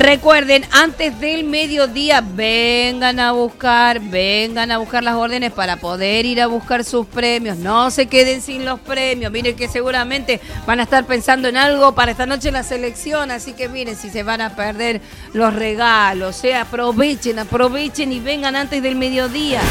Recuerden, antes del mediodía, vengan a buscar las órdenes para poder ir a buscar sus premios. No se queden sin los premios. Miren que seguramente van a estar pensando en algo para esta noche en la selección. Así que miren, si se van a perder los regalos, aprovechen y vengan antes del mediodía.